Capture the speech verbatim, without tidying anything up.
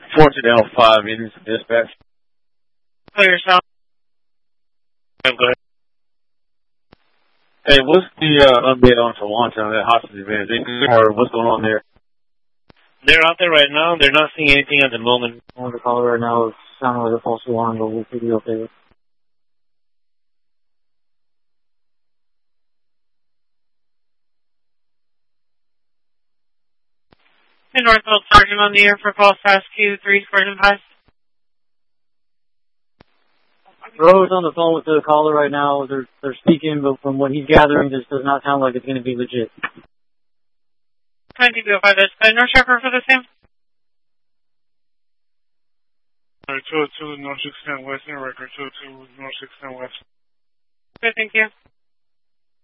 fourteen L five, units of dispatch. Clear yourself. Go ahead. Hey, what's the uh, update on Toronto, that hostage event? Or what's going on there? They're out there right now. They're not seeing anything at the moment. On the caller right now is sounding like a false alarm, but we'll keep you updated. Hey, Northfield Sergeant on the air for call S Q three squared and five. Rose on the phone with the caller right now. They're they're speaking, but from what he's gathering, this does not sound like it's going to be legit. twenty five this. Uh, North Shepherd for the same. Alright, two oh two North six ten West, in record, two oh two North six ten West. Good, thank you.